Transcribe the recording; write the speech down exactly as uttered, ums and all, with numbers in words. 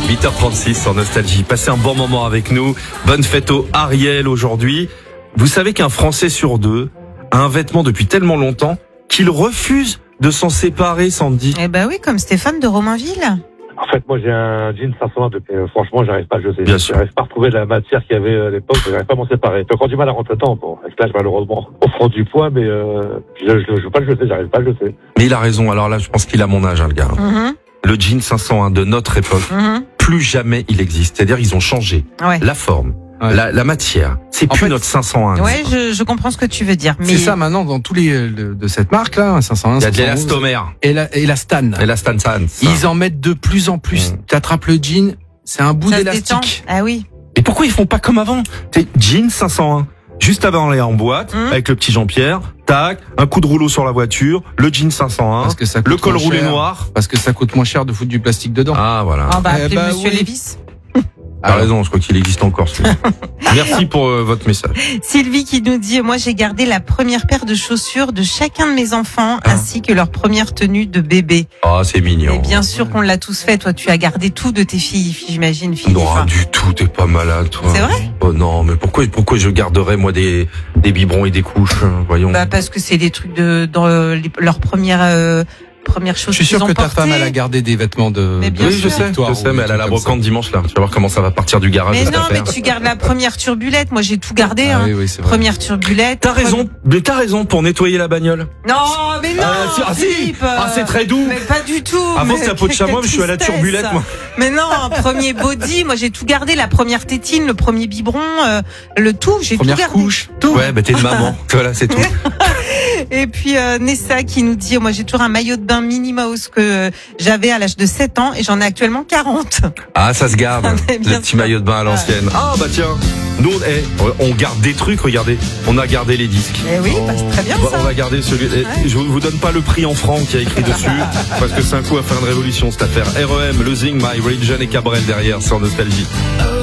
huit heures trente-six sur Nostalgie. Passez un bon moment avec nous. Bonne fête au Ariel aujourd'hui. Vous savez qu'un Français sur deux a un vêtement depuis tellement longtemps qu'il refuse de s'en séparer, Sandy. Eh ben oui, comme Stéphane de Romainville. En fait, moi, j'ai un jean cinq cent un depuis, euh, franchement, j'arrive pas à le jeter. Bien sûr. J'arrive pas à retrouver la matière qu'il y avait à l'époque, j'arrive pas à m'en séparer. J'ai encore du mal à rentrer dedans, bon. Avec l'âge, malheureusement. On prend du poids, mais, euh, je, je, je veux pas le jeter, j'arrive pas à le jeter. Mais il a raison. Alors là, je pense qu'il a mon âge, hein, le gars. Mm-hmm. Le jean cinq cent un de notre époque, Mm-hmm. plus jamais il existe. C'est-à-dire, ils ont changé Ouais. la forme, Ouais. la, la matière. C'est En plus fait, notre cinq cent un. Ouais, je, je comprends ce que tu veux dire. Mais C'est ça maintenant dans tous les euh, de cette marque là, cinq cent un, Il y a de cinq cent onze, l'élastomère et la et la Stan. et la Stan Sans. Ils en mettent de plus en plus. Mm. Tu attrapes le jean, c'est un bout ça se détend. d'élastique. Ah oui. Et pourquoi ils font pas comme avant? T'es jean cinq cent un. Juste avant aller en boîte, Mmh. avec le petit Jean-Pierre, tac, un coup de rouleau sur la voiture, le jean cinq cent un, Parce que ça coûte le col moins roulé cher. noir. Parce que ça coûte moins cher de foutre du plastique dedans. Ah, voilà. On va Eh appeler bah Monsieur oui. Lévis. T'as raison, je crois qu'il existe encore celui-là. Merci pour euh, votre message. Sylvie qui nous dit, moi j'ai gardé la première paire de chaussures de chacun de mes enfants Ah. ainsi que leur première tenue de bébé. Ah, c'est mignon. Et bien sûr qu'on l'a tous fait. Toi, tu as gardé tout de tes filles, j'imagine, Philippe. Non, du tout, t'es pas malade, toi. C'est vrai? Oh non, mais pourquoi, pourquoi je garderais, moi, des, des biberons et des couches, hein, voyons. Bah parce que c'est des trucs de dans les, leurs premières euh, premières choses Je suis sûr qu'ils ont que ta portées. femme elle a gardé des vêtements de. Mais bien de oui, je sûr. sais, victoire je ou sais, des mais elle a trucs la comme ça. brocante dimanche, là. Tu vas voir comment ça va partir du garage, Mais cette non, mais affaire. tu gardes la première turbulette. Moi, j'ai tout gardé. Ah hein. oui, oui, c'est vrai. Première turbulette. T'as raison, mais t'as raison pour nettoyer la bagnole. Non, mais non. Ah, si, ah, si. Philippe, euh, Ah, c'est très doux. Mais pas du tout. Avant, mais c'était un pot de quelle chamois, mais je suis à la tristesse. turbulette, moi. Mais non, premier body. Moi, j'ai tout gardé. La première tétine, le premier biberon, euh, le tout. J'ai tout Première gardé. couche. Tout. Ouais, bah t'es une maman. Voilà, c'est tout. Et puis euh, Nessa qui nous dit, moi j'ai toujours un maillot de bain Minnie Mouse que euh, j'avais à l'âge de sept ans et j'en ai actuellement quarante. Ah, ça se garde. Mais bien Le petit sûr. maillot de bain à l'ancienne. Ah, bah tiens. Nous, on, eh, on garde des trucs, regardez. On a gardé les disques. Eh oui, bah, c'est très bien On va- ça. On va garder celui. eh, Je vous donne pas le prix en francs qui a écrit dessus, parce que c'est un coup à faire une révolution cette affaire. R E M, Losing My Religion et Cabrel derrière sur Nostalgie.